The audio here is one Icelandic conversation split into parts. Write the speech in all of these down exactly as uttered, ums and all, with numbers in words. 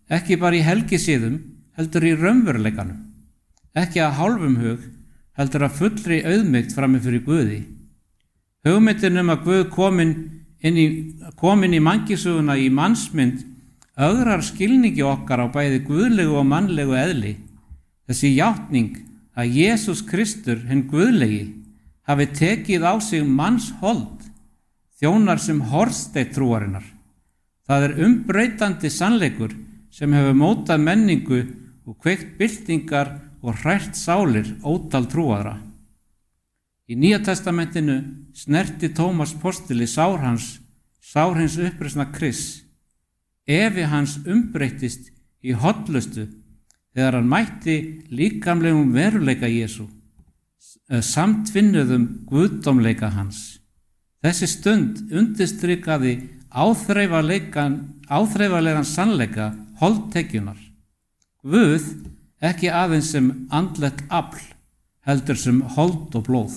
ekki bara í helgisíðum, heldur í raunveruleikanum, ekki að hálfum hug, heldur að fullri auðmýkt frammi fyrir Guði. Hugmyndin um að Guð komin inn í, komin í mannkynssöguna í mannsmynd ögrar skilningi okkar á bæði guðlegu og mannlegu eðli. Þessi játning að Jesús Kristur, hinn guðlegi, hafi tekið á sig manns hold, þjónar sem hornsteinn trúarinnar. Það er umbreytandi sannleikur sem hefur mótað menningu og kveikt byltingar og hrært sálir ótal trúaðra. Í Nýja testamentinu snerti Tómas postuli sár hans, sár hins uppreisna Krists. Efi hans umbreyttist í hollustu þegar hann mætti líkamlegum veruleika Jesú, samtvinnuðum guðdómleika hans. Þessi stund undirstrikaði áþreifanlegan sannleika holdtekjunar. Guð ekki aðeins sem andlegt afl, heldur sem hold og blóð.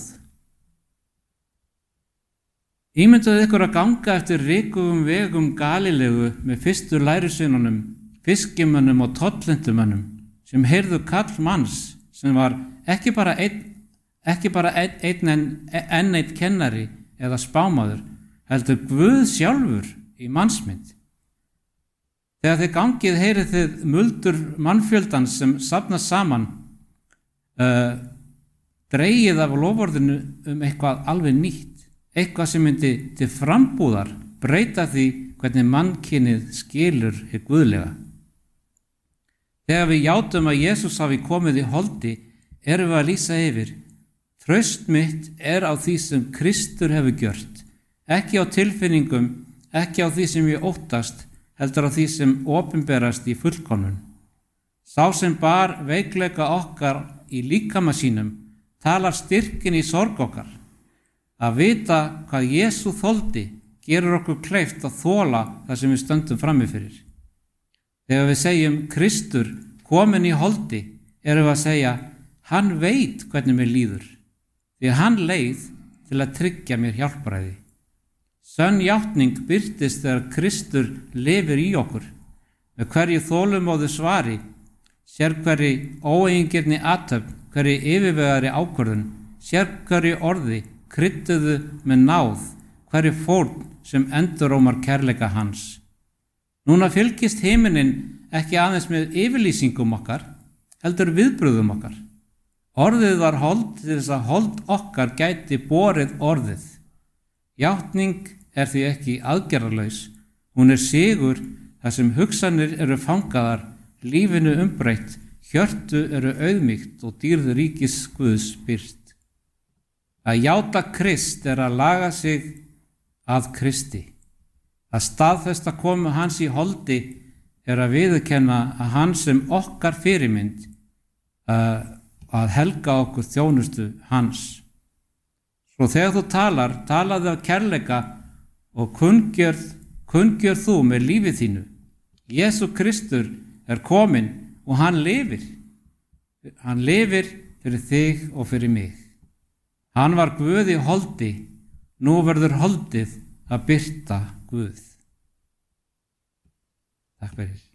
Ímyndaðu ykkur að ganga eftir ríkugum vegum Galilegu með fyrstu lærisveinunum, fiskimönnum og tollindumönnum sem heyrðu kall manns sem var ekki bara einn, ekki bara einn, einn en, enn einn kennari eða spámaður, heldur Guð sjálfur í mannsmynd. Þegar þið gangið heyrið þið muldur mannfjöldans sem safnast saman, uh, dregið af loforðinu um eitthvað alveg nýtt, eitthvað sem myndi til frambúðar breyta því hvernig mannkynið skilur hið guðlega. Þegar við játum að Jesús hafi komið í holdi, erum við að lýsa yfir: traust mitt er á því sem Kristur hefur gjört, ekki á tilfinningum, ekki á því sem ég óttast, heldur á því sem opinberast í fullkomnun. Sá sem bar veikleika okkar í líkama sínum talar styrkin í sorg okkar. Að vita hvað Jesú þoldi gerur okkur kleift að þola það sem við stöndum frammi fyrir. Þegar við segjum Kristur kominn í holdi, erum við að segja: hann veit hvernig mér líður, því hann leið til að tryggja mér hjálparæði. Sönn játning birtist þegar Kristur lifir í okkur, með hverju þolumóðu svari, sér hverju óeigingirni athöfn, hverju yfirvegari ákvörðun, sér hverju orði, krydduðu með náð, hverju fórn sem endurómar kærleika hans. Núna fylgist himinin ekki aðeins með yfirlýsingum okkar, heldur viðbrögðum okkar. Orðið var hold til þess að hold okkar gæti borið orðið. Játning er því ekki aðgerðarlaus, hún er sigur þar sem hugsanir eru fangaðar, lífinu umbreytt, hjörtu eru auðmýkt og dýrð ríkis Guðs birt. Að játa Krist er að laga sig að Kristi. Að staðfesta komu hans í holdi er að viðurkenna að hann sem okkar fyrirmynd, uh, að helga okkur þjónustu hans. Svo þegar þú talar, talaðu af kærleika og kunngjörð, kunngjörð þú með lífið þínu. Jesú Kristur er kominn og hann lifir. Hann lifir fyrir þig og fyrir mig. Hann var Guð í holdi, nú verður holdið að birta Guð. Takk fyrir.